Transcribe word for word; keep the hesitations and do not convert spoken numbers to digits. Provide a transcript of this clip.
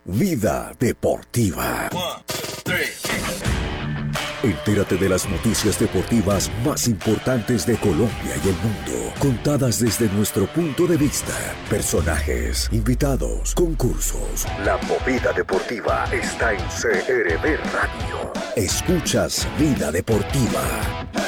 Vida Deportiva. Entérate de las noticias deportivas más importantes de Colombia y el mundo, contadas desde nuestro punto de vista. Personajes, invitados, concursos. La movida deportiva está en C R V Radio. Escuchas Vida Deportiva.